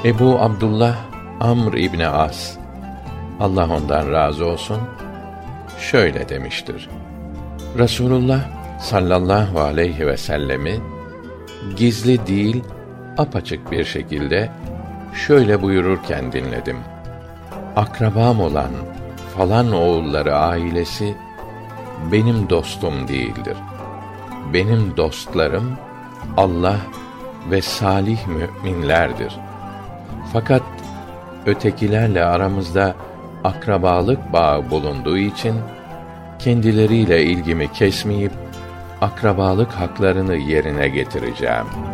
Ebu Abdullah Amr İbni As, Allah ondan razı olsun, şöyle demiştir: Resulullah sallallahu aleyhi ve sellemi gizli değil, apaçık bir şekilde şöyle buyururken dinledim: Akrabam olan falan oğulları ailesi benim dostum değildir. Benim dostlarım Allah ve salih müminlerdir. Fakat ötekilerle aramızda akrabalık bağı bulunduğu için kendileriyle ilgimi kesmeyip akrabalık haklarını yerine getireceğim.